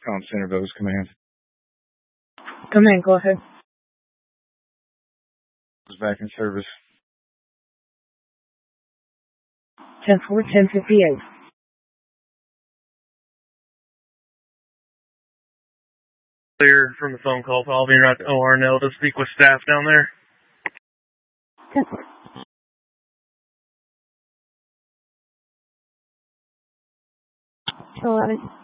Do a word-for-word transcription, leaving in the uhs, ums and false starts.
Comm Center, those commands. Command, go ahead. Was back in service. ten four, ten fifty-eight. Clear from the phone call, following right to O R N L to speak with staff down there. ten four. eleven.